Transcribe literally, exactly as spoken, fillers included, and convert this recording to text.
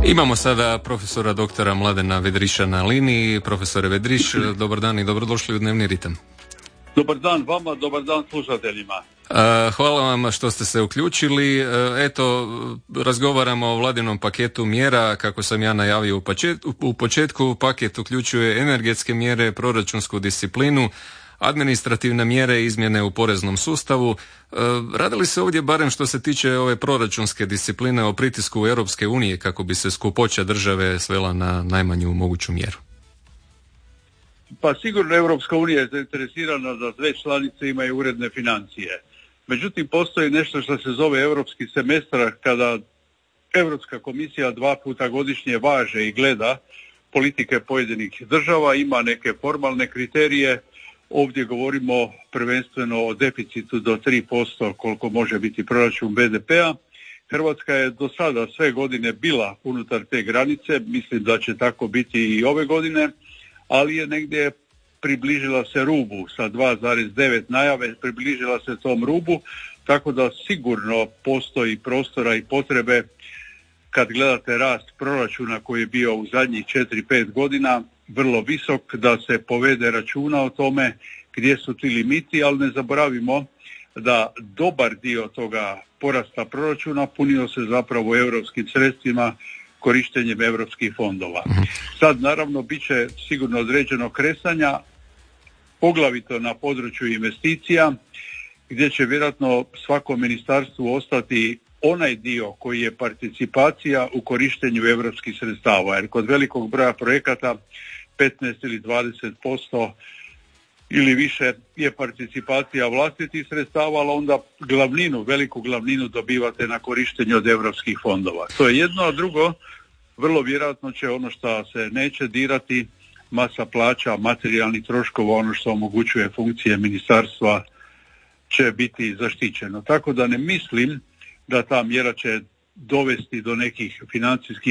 Imamo sada profesora doktora Mladena Vedriša na liniji. Profesore Vedriš, dobar dan i dobrodošli u Dnevni ritam. Dobar dan vama, dobar dan slušateljima. Hvala vam što ste se uključili. Eto, razgovaramo o vladinom paketu mjera. Kako sam ja najavio u početku, paket uključuje energetske mjere, proračunsku disciplinu, administrativne mjere, izmjene u poreznom sustavu. Radi li se ovdje, barem što se tiče ove proračunske discipline, o pritisku Europske unije kako bi se skupoća države svela na najmanju moguću mjeru? Pa sigurno Europska unija je zainteresirana da sve članice imaju uredne financije. Međutim, postoji nešto što se zove europski semestar, kada Europska komisija dva puta godišnje važe i gleda politike pojedinih država, ima neke formalne kriterije. Ovdje govorimo prvenstveno o deficitu do tri posto koliko može biti proračun be de pe a. Hrvatska je do sada sve godine bila unutar te granice, mislim da će tako biti i ove godine, ali je negdje približila se rubu sa dva zarez devet najave, približila se tom rubu, tako da sigurno postoji prostora i potrebe kad gledate rast proračuna koji je bio u zadnjih četiri pet godina vrlo visok, da se povede računa o tome gdje su ti limiti, ali ne zaboravimo da dobar dio toga porasta proračuna punio se zapravo europskim sredstvima, korištenjem europskih fondova. Sad naravno bit će sigurno određeno kresanja, poglavito na području investicija, gdje će vjerojatno svako ministarstvu ostati onaj dio koji je participacija u korištenju europskih sredstava, jer kod velikog broja projekata petnaest ili dvadeset posto ili više je participacija vlastitih sredstava, ali onda glavninu, veliku glavninu dobivate na korištenju od europskih fondova. To je jedno, a drugo, vrlo vjerojatno će ono što se neće dirati, masa plaća, materijalnih troškova, ono što omogućuje funkcije ministarstva, će biti zaštićeno. Tako da ne mislim da ta mjera će dovesti do nekih financijskih